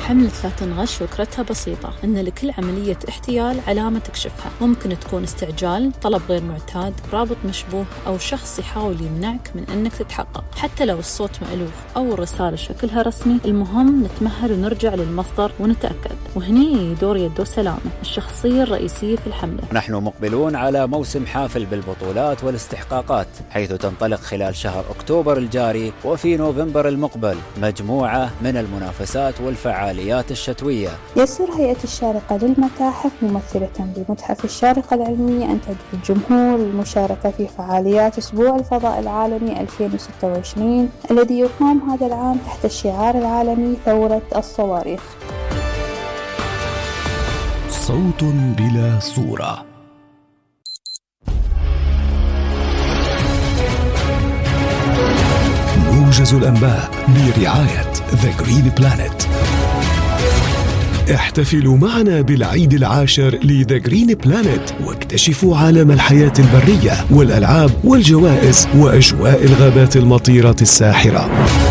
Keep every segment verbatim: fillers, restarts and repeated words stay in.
حملة لا تنغش فكرتها بسيطة، أن لكل عملية احتيال علامة تكشفها. ممكن تكون استعجال، طلب غير معتاد، رابط مشبوه، أو شخص يحاول يمنعك من أنك تتحقق. حتى لو الصوت مألوف أو الرسالة شكلها رسمي، المهم نتمهل ونرجع للمصدر ونتأكد. وهني دور يدو سلامة، الشخصية الرئيسية في الحملة. نحن مقبلون على موسم حافل بالبطولات والاستحقاقات، حيث تنطلق خلال شهر أكتوبر الجاري وفي نوفمبر المقبل مجموعة من المنافسات والفعاليات الشتوية. يسر هيئة الشارقة للمتاحف ممثلة بمتحف الشارقة العلمية أن تدعو الجمهور للمشاركة في فعاليات أسبوع الفضاء العالمي ألفين وستة وعشرين الذي يقام هذا العام تحت الشعار العالمي ثورة الصواريخ. صوت بلا صورة. موجز الأنباء برعاية The Green Planet. احتفلوا معنا بالعيد العاشر لذا جرين بلانت واكتشفوا عالم الحياة البرية والألعاب والجوائز وأجواء الغابات المطيرة الساحرة.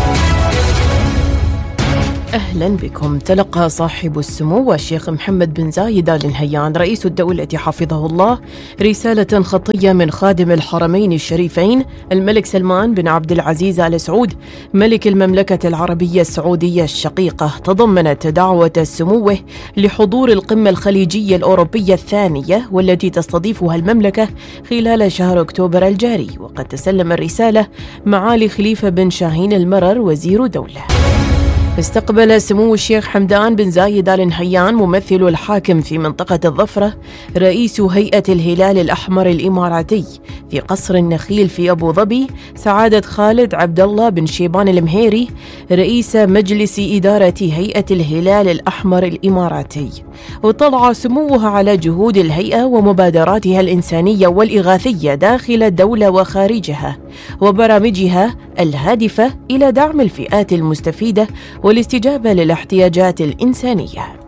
أهلا بكم. تلقى صاحب السمو الشيخ محمد بن زايد آل نهيان رئيس الدولة حفظه الله رسالة خطية من خادم الحرمين الشريفين الملك سلمان بن عبد العزيز آل سعود ملك المملكة العربية السعودية الشقيقة، تضمنت دعوة سموه لحضور القمة الخليجية الأوروبية الثانية والتي تستضيفها المملكة خلال شهر أكتوبر الجاري. وقد تسلم الرسالة معالي خليفة بن شاهين المرر وزير دولة. استقبل سمو الشيخ حمدان بن زايد آل نهيان ممثل الحاكم في منطقة الظفرة رئيس هيئة الهلال الأحمر الإماراتي في قصر النخيل في أبو ظبي سعادة خالد عبد الله بن شيبان المهيري رئيس مجلس إدارة هيئة الهلال الأحمر الإماراتي. وطلع سموه على جهود الهيئة ومبادراتها الإنسانية والإغاثية داخل الدولة وخارجها وبرامجها الهادفة إلى دعم الفئات المستفيدة والاستجابة للاحتياجات الإنسانية.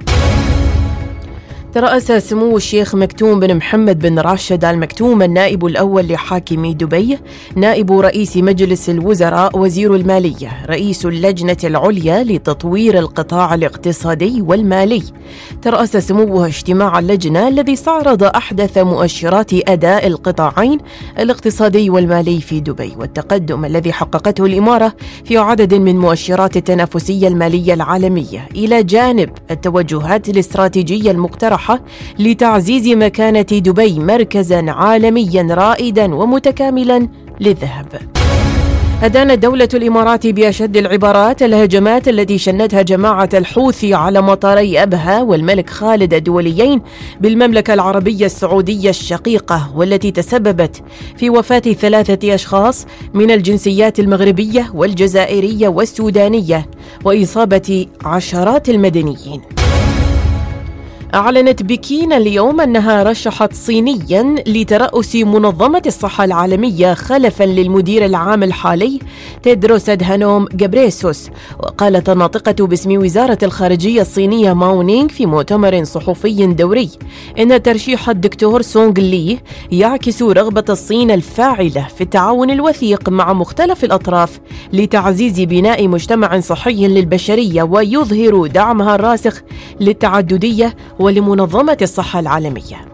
ترأس سمو الشيخ مكتوم بن محمد بن راشد آل مكتوم النائب الأول لحاكم دبي نائب رئيس مجلس الوزراء وزير المالية رئيس اللجنة العليا لتطوير القطاع الاقتصادي والمالي. ترأس سموه اجتماع اللجنة الذي استعرض أحدث مؤشرات أداء القطاعين الاقتصادي والمالي في دبي والتقدم الذي حققته الإمارة في عدد من مؤشرات التنافسية المالية العالمية إلى جانب التوجهات الاستراتيجية المقترحة لتعزيز مكانة دبي مركزاً عالمياً رائداً ومتكاملاً للذهب. أدانت دولة الإمارات بأشد العبارات الهجمات التي شنتها جماعة الحوثي على مطاري أبها والملك خالد الدوليين بالمملكة العربية السعودية الشقيقة والتي تسببت في وفاة ثلاثة أشخاص من الجنسيات المغربية والجزائرية والسودانية وإصابة عشرات المدنيين. أعلنت بكين اليوم أنها رشحت صينياً لترأس منظمة الصحة العالمية خلفاً للمدير العام الحالي تيدروس أدهانوم غبريسوس. وقالت الناطقة باسم وزارة الخارجية الصينية ماو نينغ في مؤتمر صحفي دوري إن ترشيح الدكتور سونغ لي يعكس رغبة الصين الفاعلة في التعاون الوثيق مع مختلف الأطراف لتعزيز بناء مجتمع صحي للبشرية ويظهر دعمها الراسخ للتعددية ولمنظمة الصحة العالمية.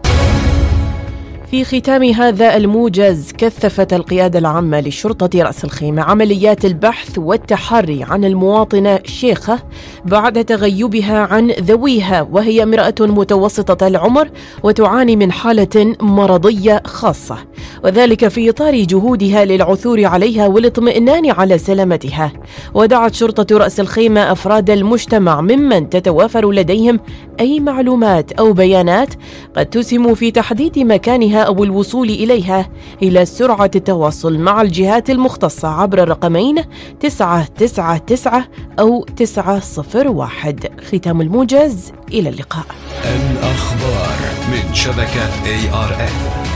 في ختام هذا الموجز كثفت القيادة العامة لشرطة رأس الخيمة عمليات البحث والتحري عن المواطنة شيخة بعد تغيبها عن ذويها وهي امرأة متوسطة العمر وتعاني من حالة مرضية خاصة، وذلك في إطار جهودها للعثور عليها والاطمئنان على سلامتها. ودعت شرطة رأس الخيمة أفراد المجتمع ممن تتوافر لديهم أي معلومات أو بيانات قد تسهم في تحديد مكانها أو الوصول إليها إلى سرعة التواصل مع الجهات المختصة عبر الرقمين تسعة تسعة تسعة أو تسعة صفر واحد. ختام الموجز، إلى اللقاء. الأخبار من شبكة إيه آر إن.